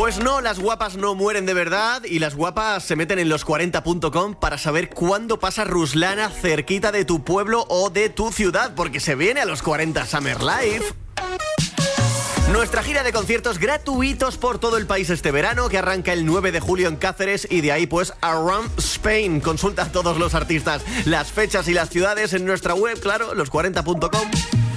Pues no, las guapas no mueren de verdad y las guapas se meten en los40.com para saber cuándo pasa Ruslana cerquita de tu pueblo o de tu ciudad, porque se viene a los 40 Summer Live. Nuestra gira de conciertos gratuitos por todo el país este verano, que arranca el 9 de julio en Cáceres y de ahí pues Around Spain. Consulta a todos los artistas, las fechas y las ciudades en nuestra web, claro, los40.com.